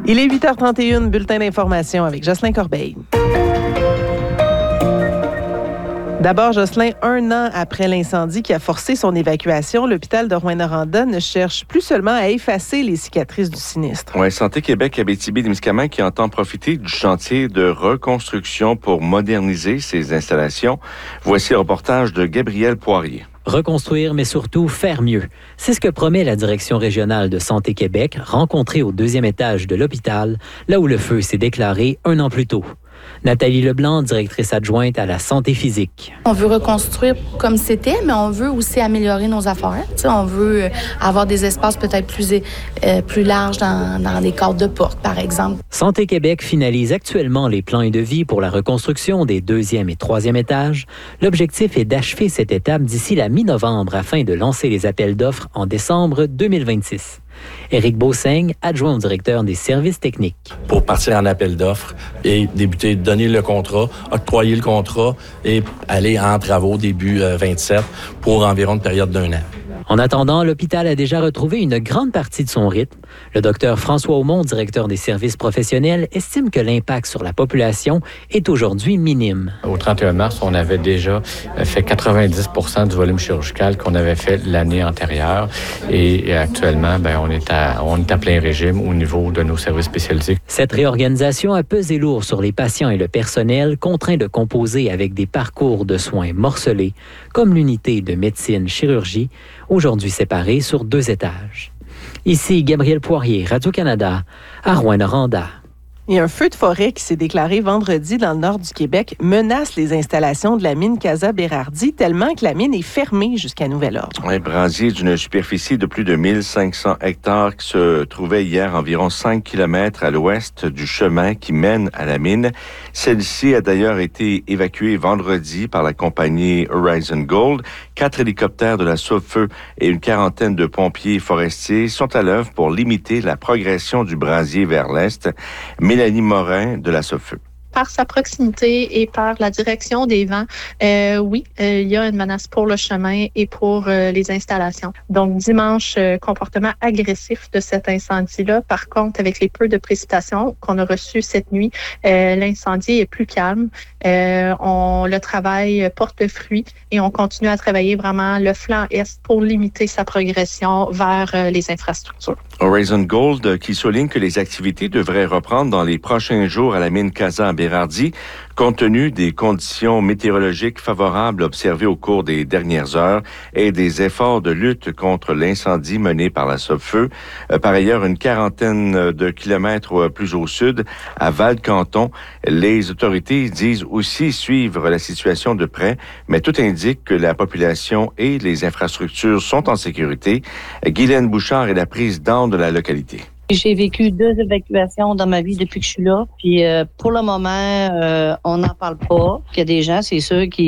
Il est 8h31, bulletin d'information avec Jocelyn Corbeil. D'abord, Jocelyn, 1 an après l'incendie qui a forcé son évacuation, l'hôpital de Rouyn-Noranda ne cherche plus seulement à effacer les cicatrices du sinistre. Oui, Santé Québec Abitibi-Témiscamingue qui entend profiter du chantier de reconstruction pour moderniser ses installations. Voici le reportage de Gabriel Poirier. Reconstruire, mais surtout faire mieux. C'est ce que promet la Direction régionale de Santé Québec, rencontrée au 2e étage de l'hôpital, là où le feu s'est déclaré 1 an plus tôt. Nathalie Leblanc, directrice adjointe à la santé physique. On veut reconstruire comme c'était, mais on veut aussi améliorer nos affaires. T'sais, on veut avoir des espaces peut-être plus larges dans les cadres de porte, par exemple. Santé Québec finalise actuellement les plans et devis pour la reconstruction des 2e et 3e étages. L'objectif est d'achever cette étape d'ici la mi-novembre afin de lancer les appels d'offres en décembre 2026. Éric Beauseigne, adjoint au directeur des services techniques. Pour partir en appel d'offres et débuter, donner le contrat, octroyer le contrat et aller en travaux début 27 pour environ une période d'1 an. En attendant, l'hôpital a déjà retrouvé une grande partie de son rythme. Le docteur François Aumont, directeur des services professionnels, estime que l'impact sur la population est aujourd'hui minime. Au 31 mars, on avait déjà fait 90% du volume chirurgical qu'on avait fait l'année antérieure. Et actuellement, on est à plein régime au niveau de nos services spécialisés. Cette réorganisation a pesé lourd sur les patients et le personnel, contraints de composer avec des parcours de soins morcelés, comme l'unité de médecine-chirurgie, aujourd'hui séparée sur 2 étages. Ici Gabriel Poirier, Radio-Canada, à Rouyn-Noranda. Il y a un feu de forêt qui s'est déclaré vendredi dans le nord du Québec menace les installations de la mine Casa Berardi tellement que la mine est fermée jusqu'à nouvel ordre. Un brasier d'une superficie de plus de 1500 hectares qui se trouvait hier environ 5 km à l'ouest du chemin qui mène à la mine. Celle-ci a d'ailleurs été évacuée vendredi par la compagnie Horizon Gold. 4 hélicoptères de la Sauve-Feu et une quarantaine de pompiers forestiers sont à l'œuvre pour limiter la progression du brasier vers l'est. Mélanie Morin de la Sauve-Feu. Par sa proximité et par la direction des vents, il y a une menace pour le chemin et pour les installations. Donc, dimanche, comportement agressif de cet incendie-là. Par contre, avec les peu de précipitations qu'on a reçues cette nuit, l'incendie est plus calme. Le travail porte fruit et on continue à travailler vraiment le flanc est pour limiter sa progression vers les infrastructures. Horizon Gold qui souligne que les activités devraient reprendre dans les prochains jours à la mine Casa Berardi, compte tenu des conditions météorologiques favorables observées au cours des dernières heures et des efforts de lutte contre l'incendie mené par la Sauve-Feu. Par ailleurs, une quarantaine de kilomètres plus au sud, à Val-Canton, les autorités disent aussi suivre la situation de près, mais tout indique que la population et les infrastructures sont en sécurité. Guylaine Bouchard est la présidente de la localité. J'ai vécu 2 évacuations dans ma vie depuis que je suis là. Puis pour le moment, on n'en parle pas. Il y a des gens, c'est sûr, qui